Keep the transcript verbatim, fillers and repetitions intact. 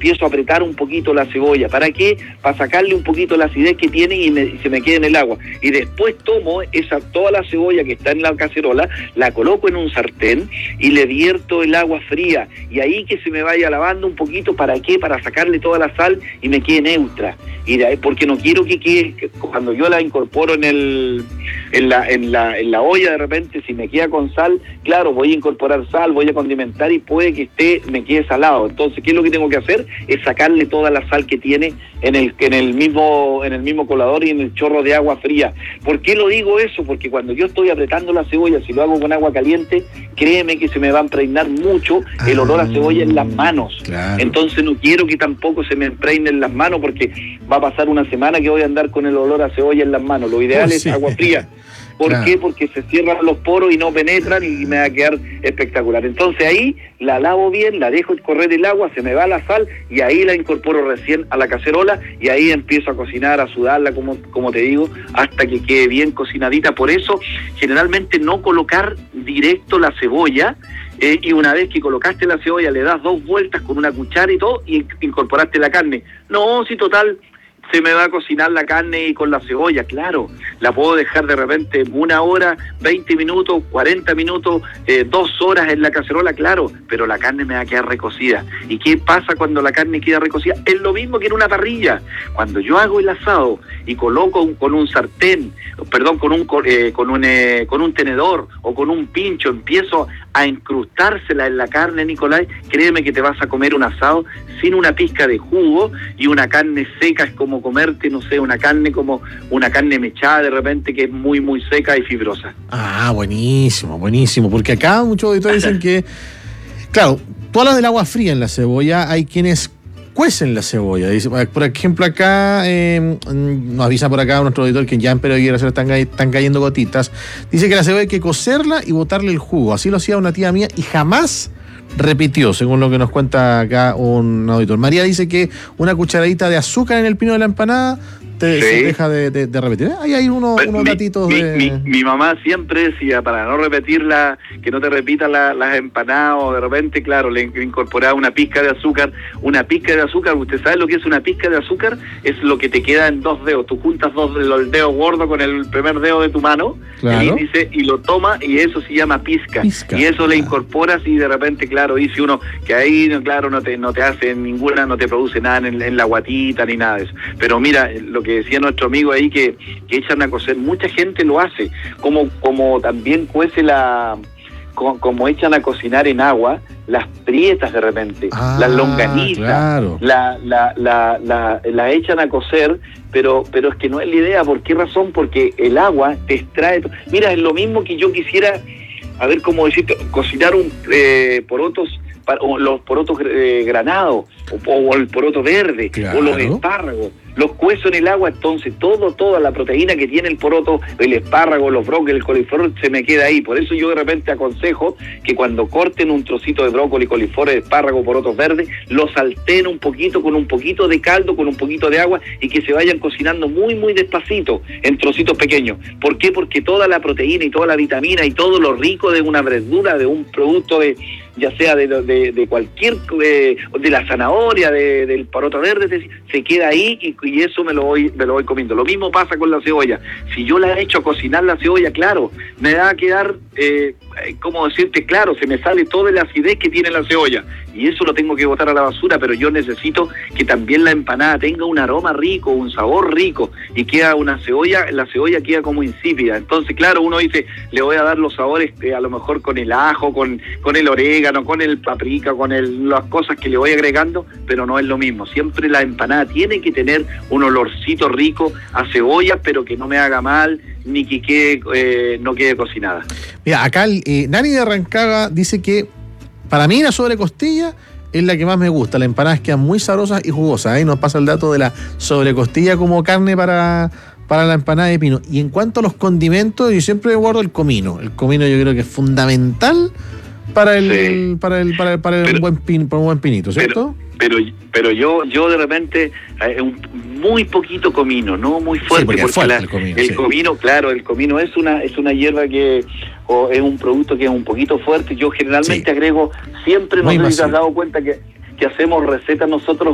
empiezo a apretar un poquito la cebolla. ¿Para qué? Para sacarle un poquito la acidez que tiene y, me, y se me quede en el agua. Y después tomo esa toda la cebolla que está en la cacerola, la coloco en un sartén y le vierto el agua fría. Y ahí que se me vaya lavando un poquito. ¿Para qué? Para sacarle toda la sal y me quede neutra. Y de ahí, porque no quiero que quede, que cuando yo la incorporo en el en la, en la en la olla, de repente, si me queda con sal, claro, voy a incorporar sal, voy a condimentar y puede que esté, me quede salado. Entonces, ¿qué es lo que tengo que hacer? Es sacarle toda la sal que tiene en el en el mismo en el mismo colador y en el chorro de agua fría. ¿Por qué lo digo eso? Porque cuando yo estoy apretando la cebolla, si lo hago con agua caliente, créeme que se me va a impregnar mucho el olor a cebolla en las manos. Claro. Entonces no quiero que tampoco se me impregne en las manos, porque va a pasar una semana que voy a andar con el olor a cebolla en las manos. Lo ideal Oh, es sí. agua fría. ¿Por Claro. qué? Porque se cierran los poros y no penetran y me va a quedar espectacular. Entonces ahí la lavo bien, la dejo correr el agua, se me va la sal y ahí la incorporo recién a la cacerola y ahí empiezo a cocinar, a sudarla, como, como te digo, hasta que quede bien cocinadita. Por eso, generalmente no colocar directo la cebolla, eh, y una vez que colocaste la cebolla le das dos vueltas con una cuchara y todo y incorporaste la carne. No, si total... se me va a cocinar la carne y con la cebolla, claro, la puedo dejar de repente una hora, veinte minutos, cuarenta minutos, eh, dos horas en la cacerola, claro, pero la carne me va a quedar recocida. ¿Y qué pasa cuando la carne queda recocida? Es lo mismo que en una parrilla. Cuando yo hago el asado y coloco un, con un sartén, perdón, con un eh, con un eh, con un tenedor o con un pincho, empiezo a incrustársela en la carne, Nicolás, créeme que te vas a comer un asado sin una pizca de jugo y una carne seca. Es como comerte, no sé, una carne como una carne mechada de repente, que es muy, muy seca y fibrosa. Ah, buenísimo, buenísimo. Porque acá muchos auditores dicen que, claro, tú hablas del agua fría en la cebolla, hay quienes cuecen la cebolla. Dice, por ejemplo, acá, eh, nos avisa por acá nuestro auditor que ya en Pero se están, están cayendo gotitas. Dice que la cebolla hay que cocerla y botarle el jugo. Así lo hacía una tía mía y jamás repitió, según lo que nos cuenta acá un auditor. María dice que una cucharadita de azúcar en el pino de la empanada te, sí. se deja de, de, de repetir. ¿Eh? Ahí hay uno, Pues, unos mi, datitos mi, de... Mi, mi mamá siempre decía, para no repetirla, que no te repitan la, las empanadas, o de repente, claro, le incorporaba una pizca de azúcar. Una pizca de azúcar, ¿usted sabe lo que es una pizca de azúcar? Es lo que te queda en dos dedos. Tú juntas dos el dedo gordo con el primer dedo de tu mano, claro. El índice, y lo toma, y eso se llama pizca. pizca. Y eso claro. Le incorporas y de repente, claro, dice uno que ahí, claro, no te no te hace ninguna, no te produce nada en, en la guatita ni nada de eso. Pero mira, lo que decía nuestro amigo ahí, que, que echan a cocer, mucha gente lo hace, como, como también cuece la... Como, como echan a cocinar en agua las prietas de repente, ah, las longanizas, claro. la, la, la, la, la echan a cocer, pero, pero es que no es la idea. ¿Por qué razón? Porque el agua te extrae. Mira, es lo mismo que yo quisiera, a ver cómo decirte, cocinar un eh, porotos, o los porotos eh, granados, o, o el poroto verde, claro. O los espárragos. Los cuezo en el agua, entonces todo, toda la proteína que tiene el poroto, el espárrago, los brócolis, el coliflor, se me queda ahí. Por eso yo de repente aconsejo que cuando corten un trocito de brócoli, coliflor, espárrago, porotos verdes, los salteen un poquito con un poquito de caldo, con un poquito de agua, y que se vayan cocinando muy, muy despacito, en trocitos pequeños. ¿Por qué? Porque toda la proteína y toda la vitamina y todo lo rico de una verdura, de un producto de, ya sea de, de, de cualquier, de, de la zanahoria, de, del poroto verde, se queda ahí y y eso me lo voy me lo voy comiendo. Lo mismo pasa con la cebolla. Si yo la he hecho a cocinar la cebolla, claro, me va a quedar, eh, ¿cómo decirte? Claro, se me sale toda la acidez que tiene la cebolla y eso lo tengo que botar a la basura, pero yo necesito que también la empanada tenga un aroma rico, un sabor rico, y queda una cebolla, la cebolla queda como insípida. Entonces, claro, uno dice, le voy a dar los sabores, eh, a lo mejor con el ajo, con, con el orégano, con el paprika, con el, las cosas que le voy agregando, pero no es lo mismo. Siempre la empanada tiene que tener un olorcito rico a cebolla, pero que no me haga mal, ni que quede, eh, no quede cocinada. Mira, acá eh, Nani de Rancagua dice que para mí la sobrecostilla es la que más me gusta. Las empanadas quedan muy sabrosas y jugosas. Ahí nos pasa el dato de la sobrecostilla como carne para, para la empanada de pino. Y en cuanto a los condimentos, yo siempre guardo el comino. El comino yo creo que es fundamental para el, sí. para el, para el, para el pero, buen pin, para un buen pinito, ¿cierto? Pero, pero, pero yo, yo de repente eh, un, muy poquito comino, no muy fuerte, sí, porque, porque fuerte la, el, comino, el sí. comino, claro, el comino es una, es una hierba que, o es un producto que es un poquito fuerte. Yo generalmente sí. agrego siempre, no sé si te has dado cuenta que, que hacemos recetas nosotros